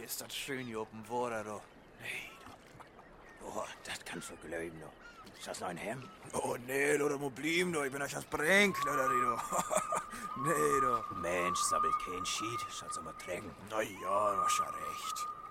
ist das schön hier oben Water, du. Nee, du. Oh, das kannst du glauben, du. Ist das noch ein Hemd? Oh, nee, du, da muss bleiben, du. Ich bin euch das Brink, du. Nee, du. Mensch, sabbelt kein Schied. Schatz aber trinken. Na ja, du hast ja recht.